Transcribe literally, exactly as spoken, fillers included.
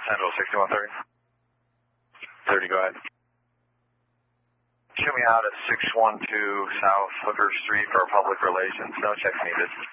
Central sixty-one thirty. thirty, go ahead. Shoot me out at six one two South Hooker Street for public relations. No checks needed.